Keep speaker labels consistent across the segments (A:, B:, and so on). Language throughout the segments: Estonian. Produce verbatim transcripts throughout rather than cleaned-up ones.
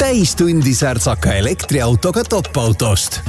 A: täistundi särtsaka elektriautoga top-autost.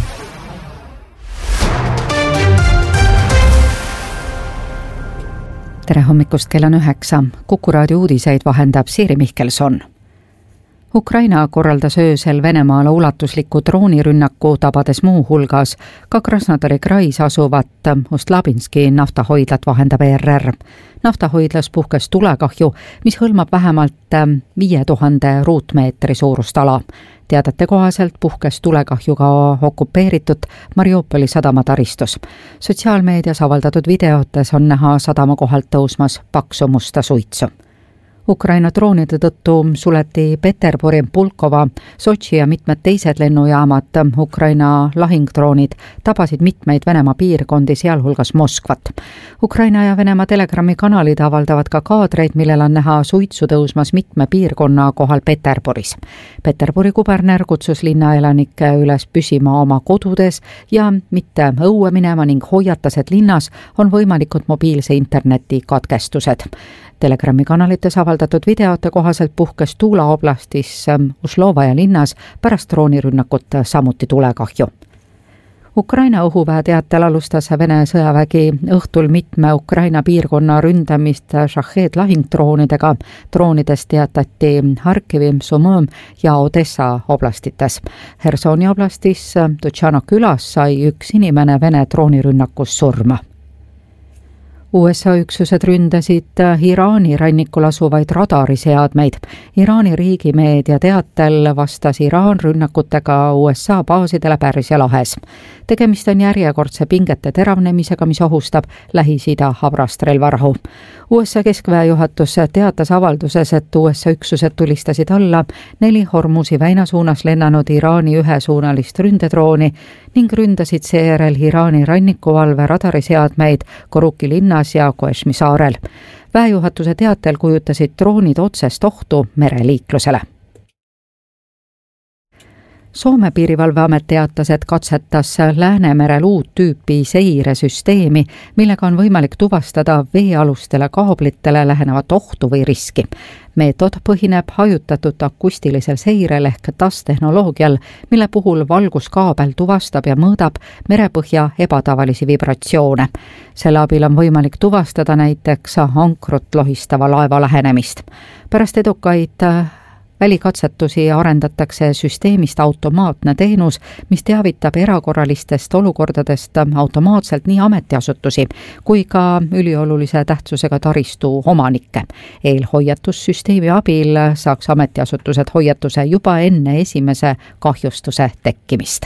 B: Tere hommikust, kell on üheksa. Kuku raadio uudiseid vahendab Siiri Mihkelson. Ukraina korraldas öösel Venemaale ulatusliku droonirünnaku, tabades muu hulgas ka Krasnodari krais asuvat Ust-Labinski naftahoidlat, vahendab E R R. Naftahoidlas puhkes tulekahju, mis hõlmab vähemalt viie tuhande ruutmeetri suurust ala. Teadete kohaselt puhkes tulekahju ka okupeeritud Mariupoli sadamataristus. Sotsiaalmeedias avaldatud videotes on näha sadama kohalt tõusmas paksu musta suitsu. Ukraina droonide tõttu suleti Peterburi, Pulkova, Sotši ja mitmed teised lennujaamad. Ukraina lahingdroonid tabasid mitmeid Venemaa piirkondi, sealhulgas Moskvat. Ukraina ja Venemaa Telegrami kanalid avaldavad ka kaadreid, millel on näha suitsu tõusmas mitme piirkonna kohal Peterburis. Peterburi kuberner kutsus linnaelanikke üles püsima oma kodudes ja mitte õue minema ning hoiatas, et linnas on võimalikud mobiilse interneti katkestused. Telegrami kanalites avaldatud videote kohaselt puhkes Tuula oblastis Uslovaja linnas pärast droonirünnakut samuti tulekahju. Ukraina õhuväe teatel alustas Vene sõjavägi õhtul mitme Ukraina piirkonna ründamist Shahed lahingdroonidega. Droonidest teatati Harkivi, Sumõm ja Odessa oblastites. Hersoni oblastis Tutšano külas sai üks inimene Vene droonirünnakus surma. U S A üksused ründasid Iraani rannikul asuvaid radariseadmeid. Iraani riigimeedia teatel vastas Iraan rünnakutega U S A baasidele Pärsia lahes. Tegemist on järjekordse pingete teravnemisega, mis ohustab Lähis-Ida habrast relvarahu. U S A keskväe juhatus teatas avalduses, et U S A üksused tulistasid alla neli Hormuzi väina suunas lennanud Iraani ühesuunalist ründedrooni ning ründasid seejärel Iraani rannikuvalve radariseadmeid Koruki linnas ja Koešmi saarel. Väejuhatuse teatel kujutasid droonid otsest ohtu mereliiklusele. Soome piirivalveamet teatas, et katsetas Läänemerel uut tüüpi seiresüsteemi, millega on võimalik tuvastada veealustele kaablitele lähenevat ohtu või riski. Meetod põhineb hajutatud akustilisel seirel ehk T A S tehnoloogial, mille puhul valguskaabel tuvastab ja mõõdab merepõhja ebatavalisi vibratsioone. Selle abil on võimalik tuvastada näiteks ankrut lohistava laeva lähenemist. Pärast edukaid välikatsetusi arendatakse süsteemist automaatne teenus, mis teavitab erakorralistest olukordadest automaatselt nii ametiasutusi kui ka üliolulise tähtsusega taristu omanikke. Eelhoiatussüsteemi abil saaks ametiasutused hoiatuse juba enne esimese kahjustuse tekkimist.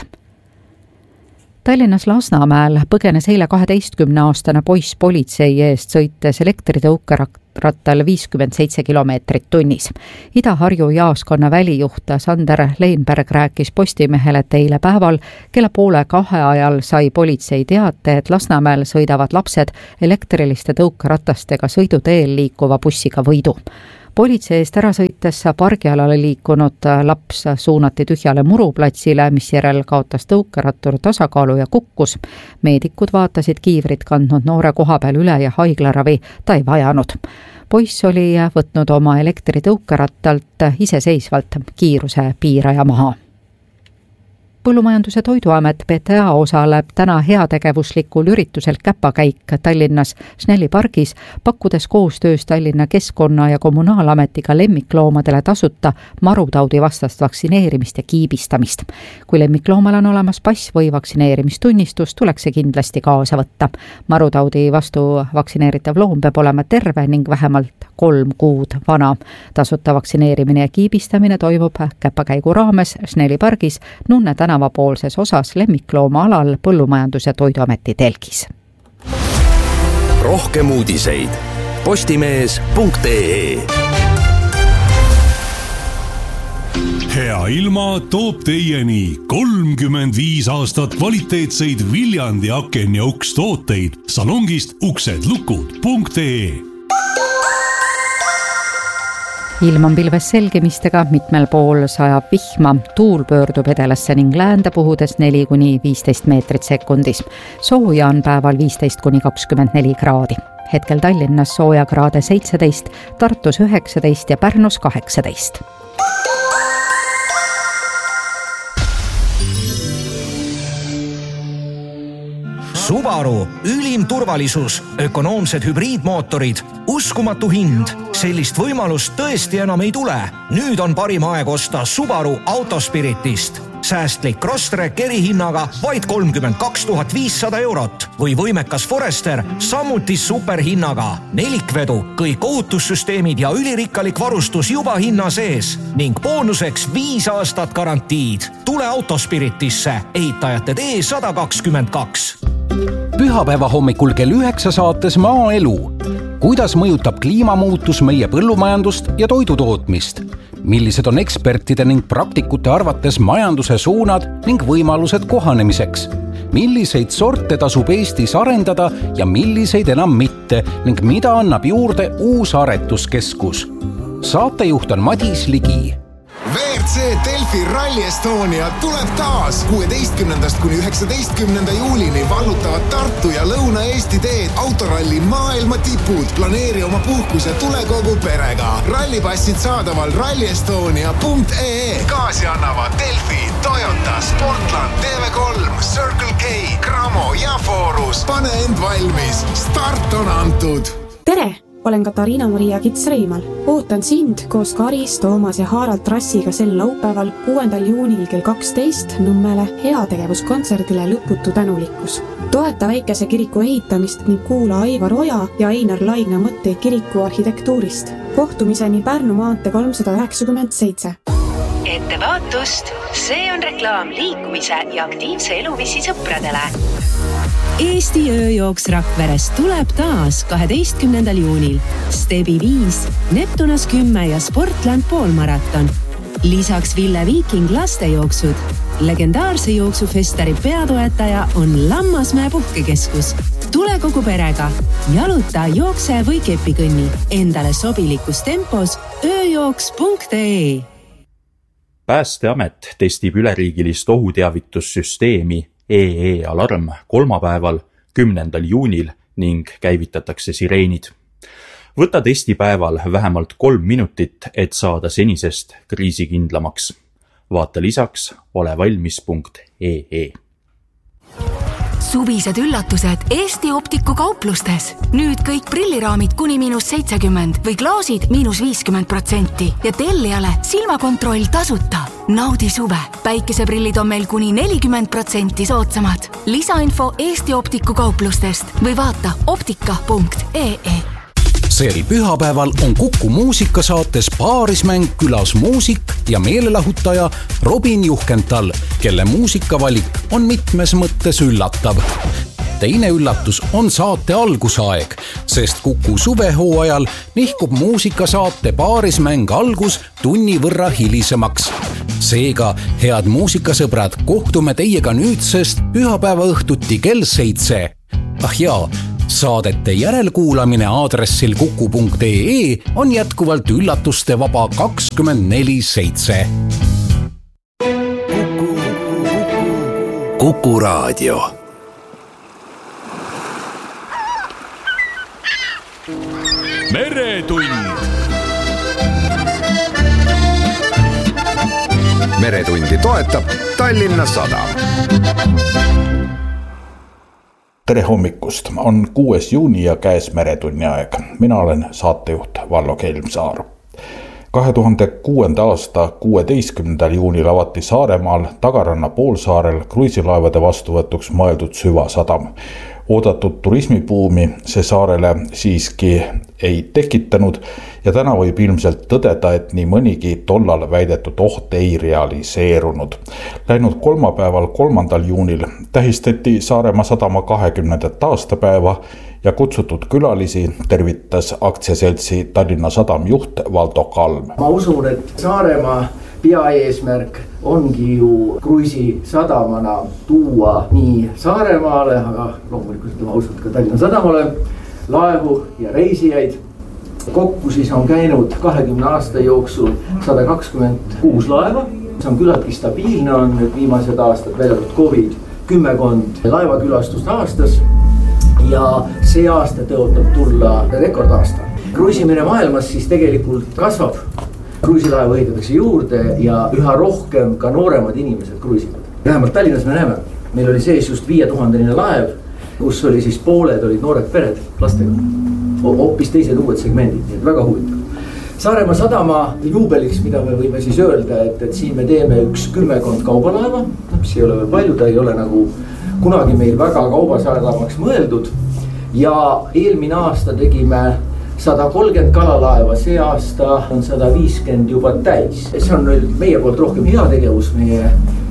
B: Tallinnas Lasnamäel põgenes eile kaheteistkümneaastane poiss politsei eest, sõites elektritõukerattal viiskümmend seitse kilomeetrit tunnis. Ida-Harju jaaskonna välijuht Sander Leinberg rääkis Postimehele, et eile päeval kella poole kahe ajal sai politsei teate, et Lasnamäel sõidavad lapsed elektriliste tõukeratastega sõiduteel liikuva bussiga Võidu. Politsei eest ära sõites pargialale liikunud laps suunati tühjale muruplatsile, mis järel kaotas tõukerattur tasakaalu ja kukkus. Meedikud vaatasid kiivrit kandnud noore koha peal üle ja haiglaravi ta ei vajanud. Poiss oli võtnud oma elektritõukerattalt iseseisvalt kiiruse piiraja maha. Põllumajandus- ja Toiduamet P T A osaleb täna heategevuslikul üritusel Käpakäik Tallinnas Snelli pargis, pakkudes koostöös Tallinna Keskkonna- ja Kommunaalametiga lemmikloomadele tasuta marutaudi vastast vaktsineerimist ja kiibistamist. Kui lemmikloomal on olemas pass või vaktsineerimistunnistus, tuleks see kindlasti kaasa võtta. Marutaudi vastu vaktsineeritav loom peab olema terve ning vähemalt kolm kuud vana. Tasuta vaktsineerimine ja kiibistamine toimub Käpakäigu raames Snelli pargis Nunne tänavapoolses osas lemmiklooma alal Põllumajandus- ja Toiduameti telgis.
A: Rohkem uudiseid postimees punkt ee.
C: Hea ilma toob teieni kolmkümmend viis aastat kvaliteetseid Viljandi aken- ja ukstooteid salongist uksedlukud punkt ee.
B: Ilm on pilves selgimistega, mitmel pool sajab vihma, tuul pöördub edelasse ning läände puhudes neli kuni viisteist meetrit sekundis. Sooja on päeval viisteist kuni kakskümmend neli kraadi. Hetkel Tallinnas soojakraade seitseteist, Tartus üheksateist ja Pärnus kaheksateist.
D: Subaru, ülim turvalisus, ökonoomsed hübriidmootorid, uskumatu hind. Sellist võimalust tõesti enam ei tule. Nüüd on parim aeg osta Subaru Autospiritist. Säästlik Crosstrek erihinnaga vaid kolmkümmend kaks tuhat viissada eurot või võimekas Forester samuti superhinnaga. Nelikvedu, kõik ohutussüsteemid ja ülirikkalik varustus juba hinna sees ning boonuseks viis aastat garantiid. Tule Autospiritisse, ehitajate tee sada kakskümmend kaks.
E: Pühapäeva hommikul kell üheksa saates Maaelu. Kuidas mõjutab kliimamuutus meie põllumajandust ja toidutootmist? Millised on ekspertide ning praktikute arvates majanduse suunad ning võimalused kohanemiseks? Milliseid sorte tasub Eestis arendada ja milliseid enam mitte ning mida annab juurde uus aretuskeskus? Saatejuht on Madis Ligi.
F: V R C Delfi Rally Estonia tuleb taas. kuueteistkümnendast kuni üheksateistkümnenda juulini vallutavad Tartu ja Lõuna-Eesti teed autoralli maailma tipud. Planeeri oma puhkus ja tule kogu perega. Rallipassid saadaval rally estonia punkt e e. Kaasi annavad Delfi, Toyota, Sportland, T V kolm, Circle K, Cramo ja Forus. Pane end valmis. Start on antud.
G: Tere! Olen Katariina Maria Kits-Reimal. Ootan sind koos Karis, Toomas ja Harald Trassiga sel laupäeval kuuendal juunil kell kaksteist Nõmmele heategevuskontserdile Lõputu tänulikkus. Toeta väikese kiriku ehitamist ning kuula Aivar Oja ja Einar Laigna mõtteid kiriku arhitektuurist. Kohtumiseni Pärnu maantee kolmsada üheksakümmend seitse.
H: Ettevaatust! See on reklaam liikumise ja aktiivse eluviisi sõpradele. Eesti ööjooks Rakveres tuleb taas kaheteistkümnendal juunil. Stebi viis, Neptunas kümme ja Sportland poolmaraton. Lisaks Ville Viiking lastejooksud. Legendaarse jooksufestari peatoetaja on Lammasmäe puhkekeskus. Tule kogu perega. Jaluta, jookse või kepikõnni. Endale sobilikus tempos ööjooks punkt e e.
I: Päästeamet testib üleriigilist ohuteavitussüsteemi E E-alarm kolmapäeval, kümnendal juunil ning käivitatakse sireenid. Võta testipäeval vähemalt kolm minutit, et saada senisest kriisikindlamaks. Vaata lisaks olevalmis punkt e e.
J: Suvised üllatused Eesti Optiku kauplustes. Nüüd kõik prilliraamid kuni miinus seitsekümmend või klaasid miinus viiskümmend protsenti ja tellijale silmakontroll tasuta. Naudi suve. Päikeseprillid on meil kuni nelikümmend protsenti soodsamad. Lisainfo Eesti Optiku kauplustest või vaata optika punkt e e.
E: Sel pühapäeval on Kuku muusikasaates Paarismäng külas muusik ja meelelahutaja Robin Juhkental, kelle muusikavalik on mitmes mõttes üllatav. Teine üllatus on saate algusaeg, sest Kuku suvehooajal nihkub muusikasaate Paarismäng algus tunni võrra hilisemaks. Seega, head muusikasõbrad, kohtume teiega nüüdsest pühapäeva õhtuti kell seitse. Ah jaa, saadete järelkuulamine aadressil kuku punkt e e on jätkuvalt üllatuste vaba kakskümmend neli seitse.
A: Kuku Raadio.
C: Meretund.
K: Meretundi toetab Tallinna Sadam.
L: Tere hommikust, on kuues juuni ja käes Meretunni aeg. Mina olen saatejuht Vallo Kelmsaar. kahe tuhande kuuenda aasta kuueteistkümnendal juunil avati Saaremaal Tagaranna poolsaarel kruiisilaevade vastuvõtuks mõeldud süvasadam. Oodatud turismibuumi see saarele siiski ei tekitanud ja täna võib ilmselt tõdeda, et nii mõnigi tollal väidetud oht ei realiseerunud. Läinud kolmapäeval kolmandal juunil tähistati Saaremaa sadama kahekümnendat aastapäeva ja kutsutud külalisi tervitas aktsiaseltsi Tallinna Sadam juht Valdo Kalm.
M: Ma usun, et Saaremaa peaeesmärk ongi ju kruiisisadamana tuua nii Saaremaale, aga loomulikult ma usun ka Tallinna Sadamale laevu ja reisijaid. Kokku siis on käinud kahekümne aasta jooksul sada kakskümmend kuus laeva. See on küllaltki stabiilne, on nüüd viimased aastad väljadud Covid kümmekond laevakülastust aastas ja see aasta tõotab tulla rekordaasta. Kruiisimine maailmas siis tegelikult kasvab. Kruiisilaevu ehitatakse juurde ja üha rohkem ka nooremad inimesed kruisivad. Vähemalt Tallinnas me näeme, meil oli sees just viietuhandeline laev kus oli siis pooled olid noored pered lastega. Hoopis teised uued segmendid, nii et väga huvitav. Saaremaa sadama juubeliks, mida me võime siis öelda, et, et siin me teeme üks kümmekond kaubalaeva, mis ei ole veel palju, ta ei ole nagu kunagi meil väga kaubasadamaks mõeldud. Ja eelmine aasta tegime sada kolmkümmend kalalaeva, see aasta on sada viiskümmend juba täis. See on nüüd meie poolt rohkem heategevus, meie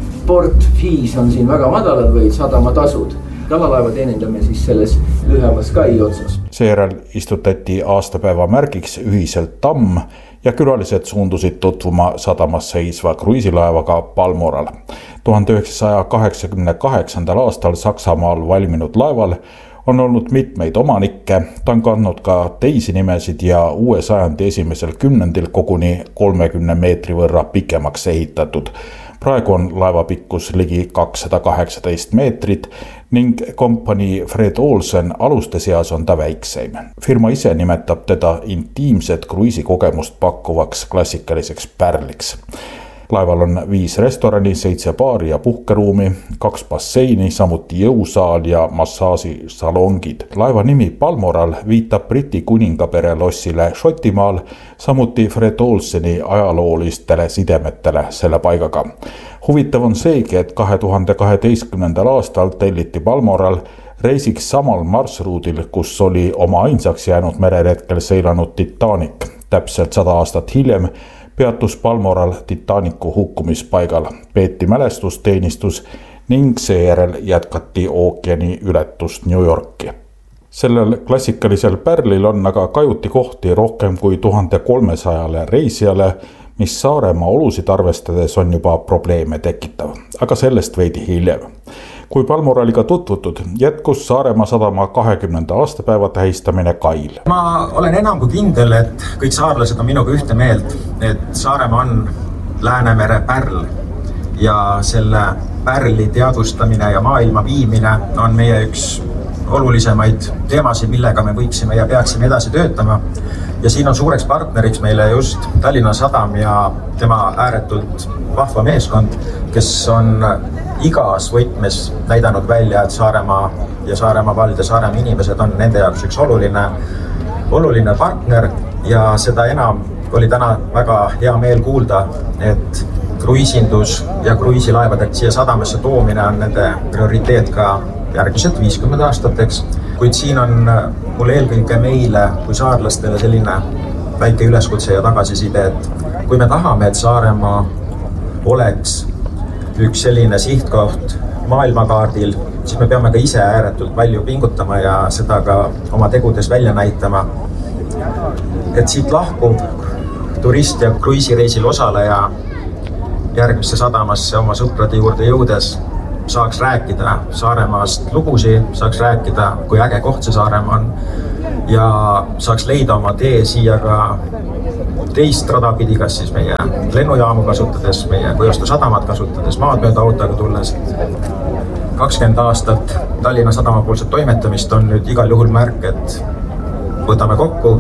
M: portfiis on siin väga madalad või sadamatasud. Kalalaeva teenindame siis selles lühemas kai otsas.
L: Seejärel istutati aastapäeva märgiks ühiselt tamm ja külalised suundusid tutvuma sadamas seisva kruiisilaevaga Balmoral. tuhande üheksasaja kaheksakümne kaheksandal aastal Saksamaal valminud laeval on olnud mitmeid omanikke, ta on kandnud ka teisi nimesid ja uue sajandi esimesel kümnendil koguni kolmekümne meetri võrra pikemaks ehitatud. Praegu on laeva pikkus ligi kakssada kaheksateist meetrit ning kompanii Fred Olsen aluste seas on ta väikseim. Firma ise nimetab teda intiimset kruiisikogemust pakkuvaks klassikaliseks pärliks. Laeval on viis restorani, seitse baari ja puhkeruumi, kaks basseini, samuti jõusaal ja massaažisalongid. Laeva nimi Balmoral viitab Briti kuningapere lossile Šotimaal, samuti Fred Olseni ajaloolistele sidemetele selle paigaga. Huvitav on seegi, et kahe tuhande kaheteistkümnendal aastal telliti Balmoral reisiks samal marsruudil, kus oli oma ainsaks jäänud mereretkel seilanud Titanic. Täpselt sada aastat hiljem peatus Balmoral Titanicu hukkumispaigal, peeti mälestusteenistus ning seejärel jätkati ookeani ületust New Yorki. Sellel klassikalisel pärlil on aga kajuti kohti rohkem kui tuhande kolmesajale reisijale, mis Saaremaa olusid arvestades on juba probleeme tekitav, aga sellest veidi hiljem. Kui Balmoraliga tutvutud, jätkus Saaremaa sadama kahekümnenda aastapäeva tähistamine kail.
N: Ma olen enam kui kindel, et kõik saarlased on minuga ühte meelt, et Saaremaa on Läänemere pärl ja selle pärli teadvustamine ja maailma viimine on meie üks olulisemaid teemasid, millega me võiksime ja peaksime edasi töötama. Ja siin on suureks partneriks meile just Tallinna Sadam ja tema ääretult vahva meeskond, kes on igas võtmes näidanud välja, et Saaremaa ja Saaremaa vald ja Saaremaa inimesed on nende jaoks üks oluline, oluline partner ja seda enam oli täna väga hea meel kuulda, et kruiisindus ja kruiisilaevadega siia sadamasse toomine on nende prioriteet ka järgmised viiskümmend aastateks, kuid siin on mul eelkõige meile kui saarlastele selline väike üleskutse ja tagasiside, et kui me tahame, et Saaremaa oleks üks selline sihtkoht maailmakaardil, siis me peame ka ise ääretult palju pingutama ja seda ka oma tegudes välja näitama. Et siit lahkub turist ja kruiisireisil osaleja järgmisse sadamasse oma sõprade juurde jõudes saaks rääkida Saaremaast lugusi, saaks rääkida, kui äge koht see Saaremaa on ja saaks leida oma tee siia ka teist radapidi, kas siis meie lennujaamu kasutades, meie Kujustu sadamat kasutades, maad mööda autoga tulles. kakskümmend aastat Tallinna sadama poolset toimetamist on nüüd igal juhul märk, et võtame kokku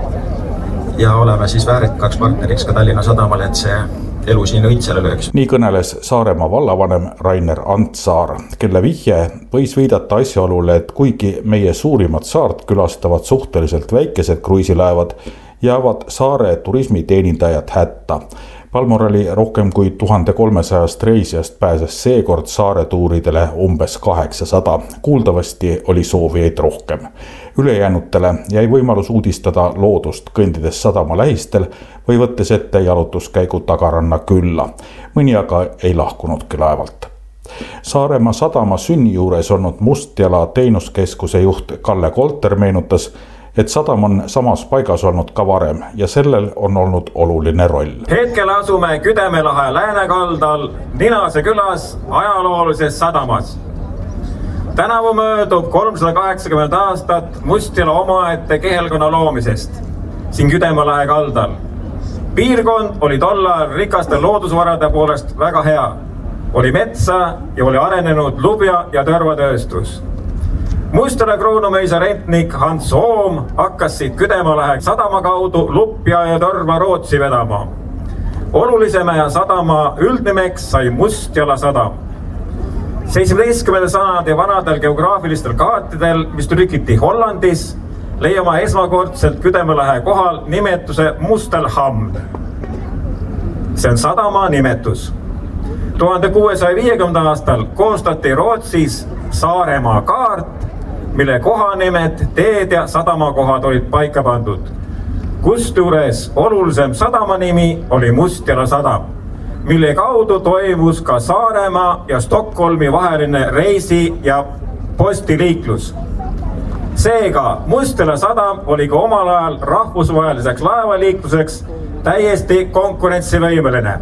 N: ja oleme siis väärikaks partneriks ka Tallinna sadamale, et see elu siin õitsele lööks.
L: Nii kõneles Saaremaa vallavanem Rainer Antsaar, kelle vihje võis viidata asjaolule, et kuigi meie suurimat saart külastavad suhteliselt väikesed kruiisilaevad, jäävad saare turismiteenindajad hätta. Balmorali rohkem kui tuhande kolmesajast reisijast pääses seekord saare tuuridele umbes kaheksasada. Kuuldavasti oli soovijaid rohkem. Ülejäänutele jäi võimalus uudistada loodust kõndides sadama lähistel või võttes ette jalutuskäigu tagaranna külla. Mõni aga ei lahkunudki laevalt. Saaremaa sadama sünni juures olnud Mustjala teenuskeskuse juht Kalle Kolter meenutas, et sadam on samas paigas olnud ka varem ja sellel on olnud oluline roll.
O: Hetkel asume Küdemelahe läänekaldal Ninase külas ajaloolises sadamas. Tänavu möödub kolmsada kaheksakümmend aastat Mustjala omaette kehelkonna loomisest siin Küdemelahe kaldal. Piirkond oli tollal rikaste loodusvarade poolest väga hea. Oli metsa ja oli arenenud lubja ja törvatööstus. Mustjala Kruunumeisa rentnik Hans Oom hakkas siit Küdemalahe sadama kaudu lupja ja torva Rootsi vedama. Olulisema ja sadama üldnimeks sai Mustjala sadam. seitsmeteistkümnenda sajandi vanadel geograafilistel kaartidel, mis trükiti Hollandis, leiame esmakordselt Küdemelahe kohal nimetuse Mustelhamn. See on sadama nimetus. tuhande kuuesaja viiekümnenda aastal koostati Rootsis Saaremaa kaart, mille kohanimed, teed ja sadamakohad olid paika pandud. Kusjuures olulisem sadama nimi oli Mustjala sadam, mille kaudu toimus ka Saaremaa ja Stockholmi vaheline reisi- ja postiliiklus. Seega Mustjala sadam oli ka omal ajal rahvusvaheliseks laevaliikluseks täiesti konkurentsivõimeline.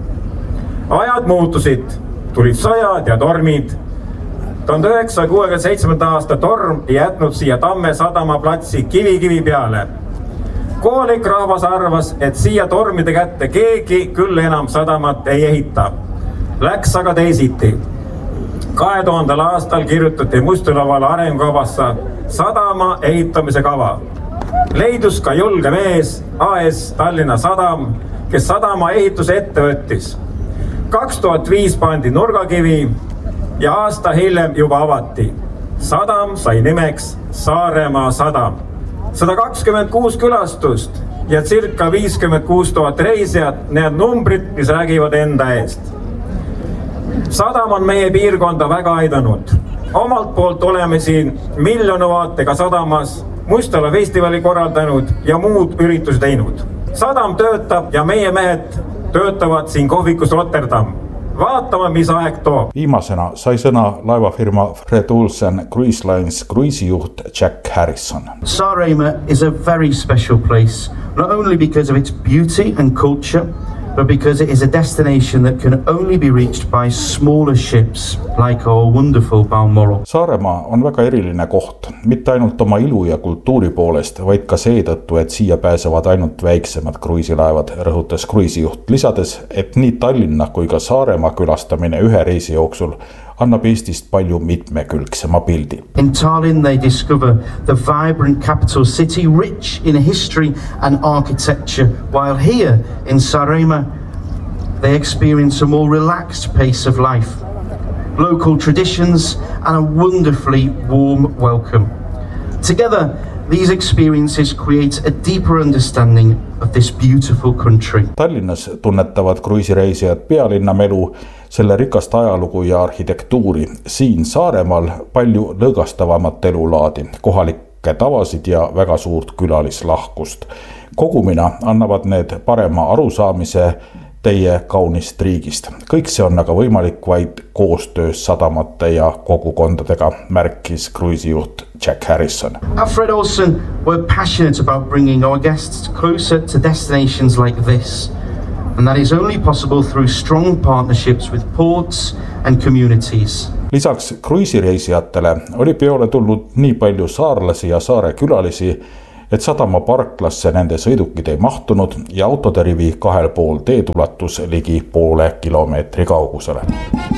O: Ajad muutusid, tulid sõjad ja tormid. tuhande üheksasaja kuuekümne seitsmenda aasta torm jätnud siia Tamme sadama platsi kivi kivi peale. Kohalik rahvas arvas, et siia tormide kätte keegi küll enam sadamat ei ehita. Läks aga teisiti. kahe tuhandel aastal kirjutati Mustjalavale arengukavasse sadama ehitamise kava. Leidus ka julge mees A S Tallinna Sadam, kes sadama ehituse ette võttis. kaks tuhat viis pandi nurgakivi ja aasta hiljem juba avati. Sadam sai nimeks Saaremaa sadam. sada kakskümmend kuus külastust ja circa viiskümmend kuus tuhat reisijat, need numbrid, mis räägivad enda eest. Sadam on meie piirkonda väga aidanud. Omalt poolt oleme siin miljonivaatega sadamas Mustjala festivali korraldanud ja muud üritusi teinud. Sadam töötab ja meie mehed töötavad siin kohvikus Rotterdam. Vaatame, mis aeg toob.
L: Viimasena sai sõna laevafirma Fred Olsen Cruise Lines kruiisijuht Jack Harrison.
P: Saaremaa is a very special place, not only because of its beauty and culture, but because it is a destination that can only be reached by smaller ships like our wonderful Balmoral.
L: Saaremaa on väga eriline koht, mitte ainult oma ilu ja kultuuri poolest, vaid ka seetõttu, et siia pääsevad ainult väiksemad kruiisilaevad, rõhutas kruiisijuht, lisades, et nii Tallinna kui ka Saaremaa külastamine ühe reisi jooksul annab Eestist palju mitmekülgsema pildi.
P: In Tallinn they discover the vibrant capital city rich in history and architecture, while here in Saaremaa they experience a more relaxed pace of life, local traditions and a wonderfully warm welcome. Together these experiences create a deeper understanding of this beautiful country.
L: Tallinnas tunnetavad kruiisireisijad pealinnamelu, selle rikast ajalugu ja arhitektuuri. Siin Saaremaal palju lõõgastavamat elulaadi, kohalikke tavasid ja väga suurt külalislahkust. Kogumina annavad need parema arusaamise teie kaunist riigist. Kõik see on aga võimalik vaid koostöös sadamate ja kogukondadega, märkis kruiisijuht Jack Harrison.
P: At Fred Olsen, we're passionate about bringing our guests closer to destinations like this. And that is only possible through strong partnerships with ports and communities.
L: Lisaks kruiisireisijatele oli peole tulnud nii palju saarlasi ja saare külalisi, et sadama parklasse nende sõidukid ei mahtunud ja autode rivi kahel pool teed ulatus ligi poole kilomeetri kaugusele.